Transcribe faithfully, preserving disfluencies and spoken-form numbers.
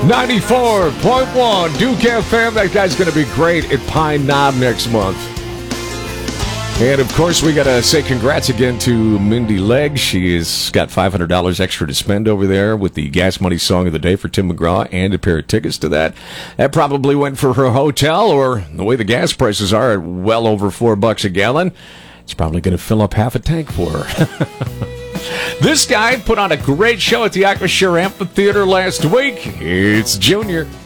ninety-four point one Duke F M. That guy's going to be great at Pine Knob next month. And, of course, we got to say congrats again to Mindy Legg. She has got five hundred dollars extra to spend over there with the Gas Money Song of the Day for Tim McGraw and a pair of tickets to that. That probably went for her hotel, or the way the gas prices are at well over four bucks a gallon, it's probably going to fill up half a tank for her. This guy put on a great show at the Acrisure Amphitheater last week. It's Junior.